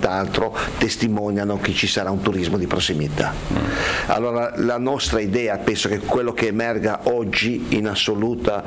quant'altro testimoniano che ci sarà un turismo di prossimità. Allora la nostra idea, penso che quello che emerga oggi in assoluta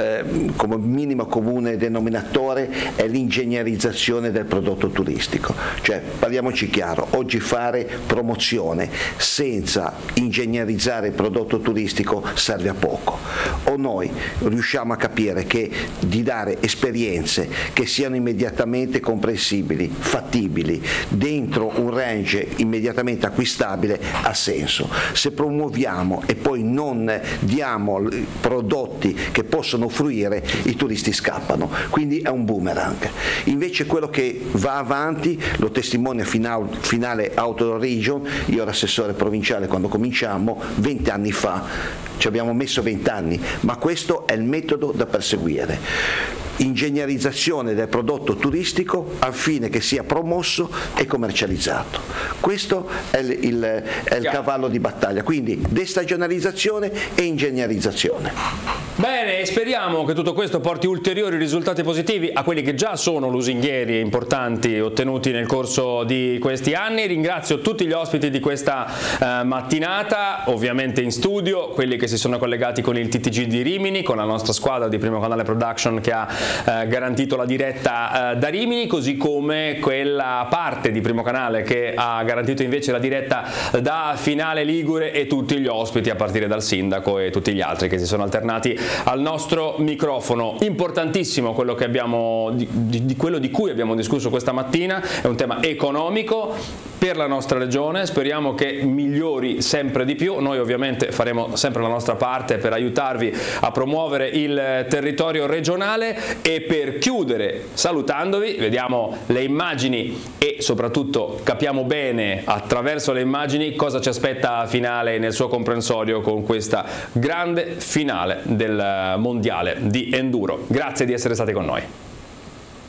come minimo comune denominatore è l'ingegnerizzazione del prodotto turistico, cioè parliamoci chiaro, oggi fare promozione senza ingegnerizzare il prodotto turistico serve a poco. O noi riusciamo a capire che di dare esperienze che siano immediatamente comprensibili, fattibili, dentro un range immediatamente acquistabile ha senso. Se promuoviamo e poi non diamo prodotti che possono fruire, i turisti scappano, quindi è un boomerang. Invece quello che va avanti lo testimonia Finale Outdoor Region. Io ero assessore provinciale quando cominciamo 20 anni fa, ci abbiamo messo 20 anni, ma questo è il metodo da perseguire. Ingegnerizzazione del prodotto turistico al fine che sia promosso e commercializzato. Questo è il cavallo di battaglia, quindi destagionalizzazione e ingegnerizzazione. Bene, speriamo che tutto questo porti ulteriori risultati positivi a quelli che già sono lusinghieri importanti ottenuti nel corso di questi anni. Ringrazio tutti gli ospiti di questa mattinata, ovviamente in studio, quelli che si sono collegati con il TTG di Rimini, con la nostra squadra di Primo Canale Production che ha garantito la diretta da Rimini, così come quella parte di Primo Canale che ha garantito invece la diretta da Finale Ligure, e tutti gli ospiti a partire dal sindaco e tutti gli altri che si sono alternati al nostro microfono. Importantissimo quello che abbiamo quello di cui abbiamo discusso questa mattina, è un tema economico per la nostra regione, speriamo che migliori sempre di più. Noi ovviamente faremo sempre la nostra parte per aiutarvi a promuovere il territorio regionale. E per chiudere salutandovi, vediamo le immagini e soprattutto capiamo bene attraverso le immagini cosa ci aspetta a Finale nel suo comprensorio con questa grande finale del mondiale di enduro. Grazie di essere stati con noi.